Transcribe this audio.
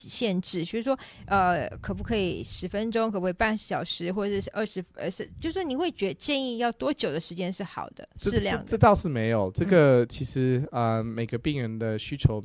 限制，就是说可不可以10分钟，可不可以半小时，或者是就是说你会建议要多久的时间是好的，适量的？ 这倒是没有，这个其实每个病人的需求